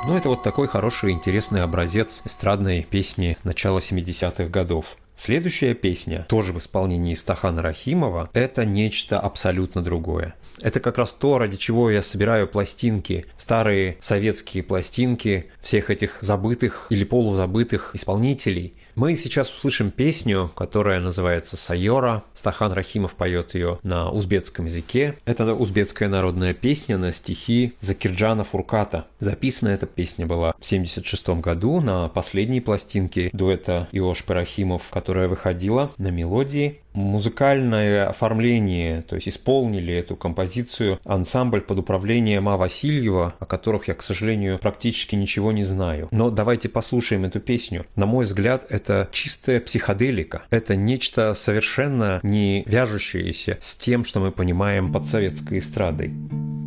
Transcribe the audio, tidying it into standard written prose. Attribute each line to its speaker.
Speaker 1: Ну, это вот такой хороший, интересный образец эстрадной песни начала 70-х годов. Следующая песня, тоже в исполнении Стахана Рахимова, это нечто абсолютно другое. Это как раз то, ради чего я собираю пластинки, старые советские пластинки всех этих забытых или полузабытых исполнителей. Мы сейчас услышим песню, которая называется «Сайора». Стахан Рахимов поет ее на узбекском языке. Это узбекская народная песня на стихи Закирджана Фурката. Записана эта песня была в 1976 году на последней пластинке дуэта Иошпы Рахимов, которая выходила на мелодии. Музыкальное оформление, то есть исполнили эту композицию ансамбль под управлением Ма Васильева, о которых я, к сожалению, практически ничего не знаю. Но давайте послушаем эту песню. На мой взгляд, это чистая психоделика. Это нечто совершенно не вяжущееся с тем, что мы понимаем под советской эстрадой.